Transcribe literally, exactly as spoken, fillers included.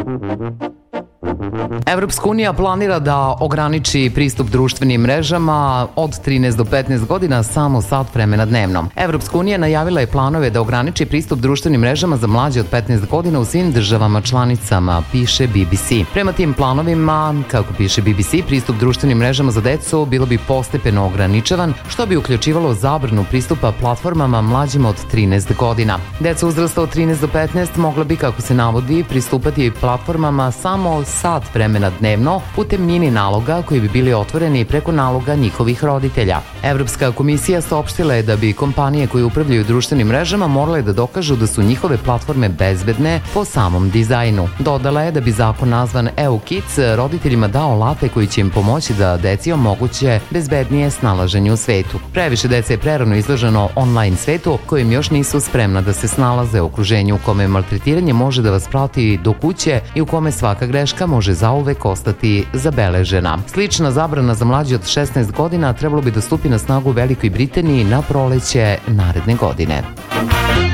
Evropska unija planira da ograniči pristup društvenim mrežama od trinaest do petnaest godina samo sat vremena dnevno. Evropska unija najavila je planove da ograniči pristup društvenim mrežama za mlađe od petnaest godina u svim državama članicama, piše B B C. Prema tim planovima, kako piše B B C, pristup društvenim mrežama za decu bilo bi postepeno ograničavan, što bi uključivalo zabranu pristupa platformama mlađima od trinaest godina. Deca uzrasta od trinaest do petnaest mogla bi, kako se navodi, pristupati platformama samo sat vremena dnevno putem mini naloga koji bi bili otvoreni preko naloga njihovih roditelja. Evropska komisija saopštila je da bi kompanije koje upravljaju društvenim mrežama morale da dokažu da su njihove platforme bezbedne po samom dizajnu. Dodala je da bi zakon nazvan E U Kids roditeljima dao alate koji će im pomoći da deci omoguće bezbednije snalaženje u svetu. Previše dece je prerano izloženo online svetu kojim još nisu spremna da se snalaze u okruženju u kome maltretiranje može da vas prati do kuće i u kome svaka greška može zauvek ostati zabeležena. Slična zabrana za mlađe od šesnaest godina trebalo bi da stupi na snagu u Velikoj Britaniji na proleće naredne godine.